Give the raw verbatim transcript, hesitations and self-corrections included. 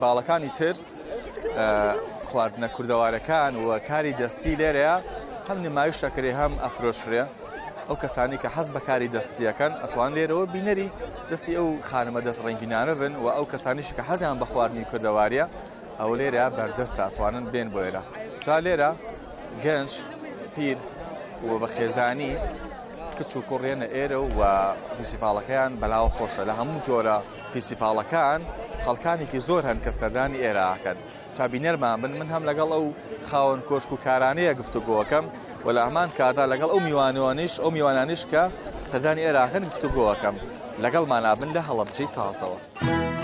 باڵەکانی تر خواردنە کوردەوارەکان و کاری دەستی لێرەیە هەم نمایشەکرێ هەم ئەفرۆشرێ. ئەو کەسانی کە حەز بە کاری دەستیەکەن ئەتوان لێرەوە بینەری دەستی ئەو خانمە دەست ڕەنگینانە بن و ئەو کەسانیش کە حەزیان بە خواردنی کوردەواریە ئەو لێرە بەردەستە ئەتوانن بێن بۆ ئێرە. جا لێرە گەنج پیر و بە خێزانی کچ و کوڕێنە ئێرە و فیسیڤالەکەیان بەلاو خۆشە. لە هەموو جۆرە فیسیڤالەکان خەڵکانێکی زۆر هەن کە سەردانی ئێرەکەن. چابینەرمان بن من هەم لەگەڵ ئەو خاوەن کۆشک و کارانەیە گفتوگۆەکەم و لە هەمان کادا لەگەڵ ئەو میوانوانیش ئەو میوانانیش کە سەردانی ئێرەکەن گفتوگۆەکەم لەگەڵ مانابن لە هەڵەبجەی تازەوە.